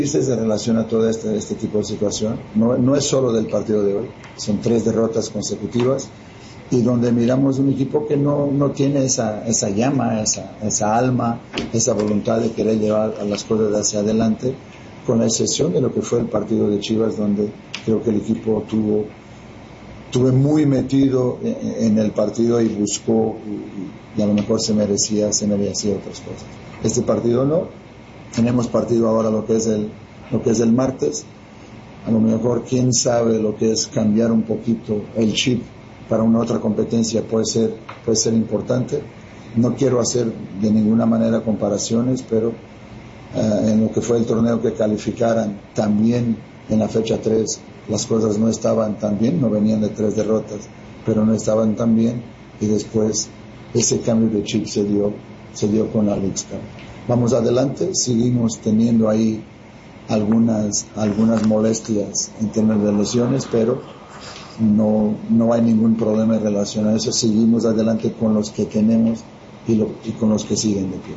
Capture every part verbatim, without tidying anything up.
Se relaciona todo este, este tipo de situación. No, no es solo del partido de hoy, son tres derrotas consecutivas y donde miramos un equipo que no, no tiene esa, esa llama, esa, esa alma, esa voluntad de querer llevar a las cosas hacia adelante, con la excepción de lo que fue el partido de Chivas, donde creo que el equipo tuvo, tuve muy metido en, en el partido y buscó y, y a lo mejor se merecía, se merecía otras cosas. Este partido no. Tenemos partido ahora lo que es el lo que es el martes. A lo mejor quién sabe lo que es cambiar un poquito el chip para una otra competencia puede ser puede ser importante. No quiero hacer de ninguna manera comparaciones, pero uh, en lo que fue el torneo que calificaran también en la fecha tres las cosas no estaban tan bien, no venían de tres derrotas, pero no estaban tan bien y después ese cambio de chip se dio se dio con la Leagues Cup. Vamos adelante, seguimos teniendo ahí algunas algunas molestias en términos de lesiones, pero no no hay ningún problema en relación a eso. Seguimos adelante con los que tenemos y, lo, y con los que siguen de pie.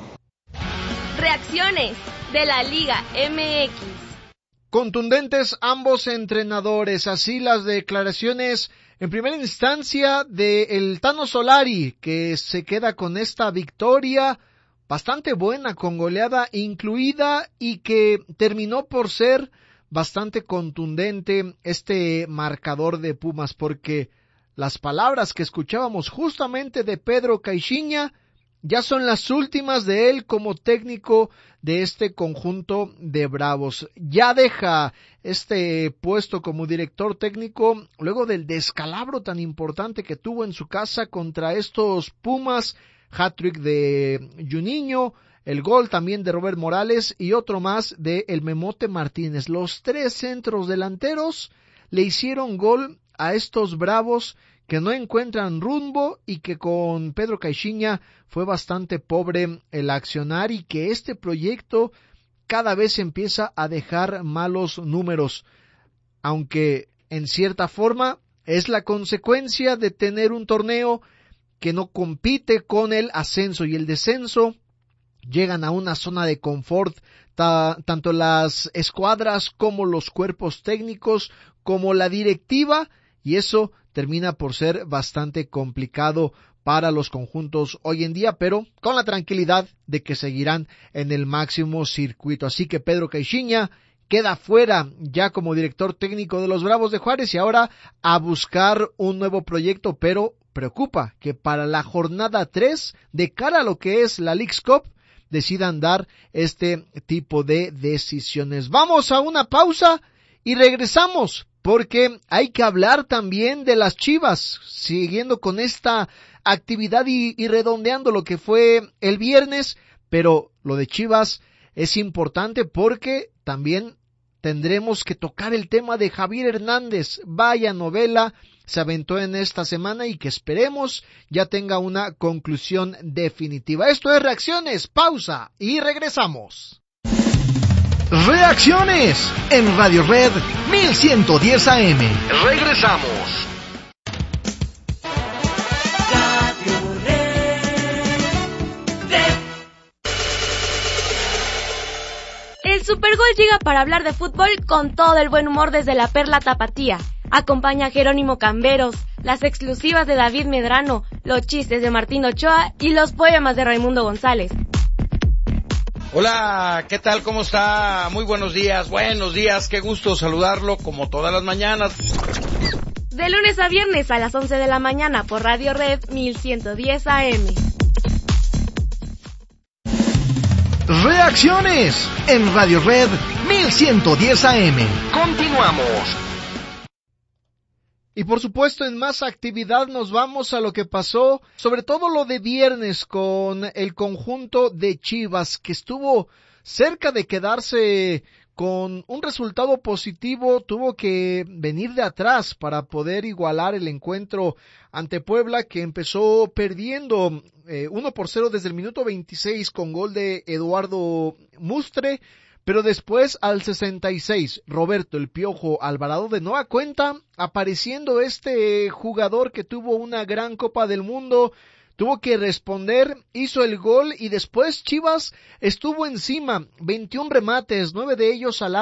Reacciones de la Liga M X. Contundentes ambos entrenadores, así las declaraciones en primera instancia de el Tano Solari, que se queda con esta victoria bastante buena, con goleada incluida, y que terminó por ser bastante contundente este marcador de Pumas, porque las palabras que escuchábamos justamente de Pedro Caixinha ya son las últimas de él como técnico de este conjunto de Bravos. Ya deja este puesto como director técnico luego del descalabro tan importante que tuvo en su casa contra estos Pumas. Hat-trick de Juninho, el gol también de Robert Morales y otro más de el Memote Martínez. Los tres centros delanteros le hicieron gol a estos Bravos que no encuentran rumbo y que con Pedro Caixinha fue bastante pobre el accionar y que este proyecto cada vez empieza a dejar malos números, aunque en cierta forma es la consecuencia de tener un torneo que no compite con el ascenso y el descenso. Llegan a una zona de confort ta, tanto las escuadras como los cuerpos técnicos como la directiva, y eso termina por ser bastante complicado para los conjuntos hoy en día, pero con la tranquilidad de que seguirán en el máximo circuito. Así que Pedro Caixinha queda fuera ya como director técnico de los Bravos de Juárez y ahora a buscar un nuevo proyecto, pero preocupa que para la jornada tres, de cara a lo que es la Leagues Cup, decidan dar este tipo de decisiones. Vamos a una pausa y regresamos, porque hay que hablar también de las Chivas, siguiendo con esta actividad y, y redondeando lo que fue el viernes, pero lo de Chivas es importante porque también tendremos que tocar el tema de Javier Hernández. Vaya novela se aventó en esta semana y que esperemos ya tenga una conclusión definitiva. Esto es Reacciones, pausa y regresamos. Reacciones en Radio Red mil ciento diez A M. Regresamos. El Supergol llega para hablar de fútbol con todo el buen humor desde la Perla Tapatía. Acompaña a Jerónimo Camberos, las exclusivas de David Medrano, los chistes de Martín Ochoa y los poemas de Raimundo González. Hola, ¿qué tal? ¿Cómo está? Muy buenos días, buenos días, qué gusto saludarlo como todas las mañanas. De lunes a viernes a las once de la mañana por Radio Red mil ciento diez A M. Reacciones en Radio Red mil ciento diez A M. Continuamos. Y por supuesto en más actividad nos vamos a lo que pasó, sobre todo lo de viernes con el conjunto de Chivas, que estuvo cerca de quedarse con un resultado positivo, tuvo que venir de atrás para poder igualar el encuentro ante Puebla, que empezó perdiendo eh, uno por cero desde el minuto veintiséis con gol de Eduardo Mustre. Pero después, al sesenta y seis, Roberto El Piojo Alvarado de nueva cuenta, apareciendo este jugador que tuvo una gran Copa del Mundo, tuvo que responder, hizo el gol y después Chivas estuvo encima, veintiún remates, nueve de ellos al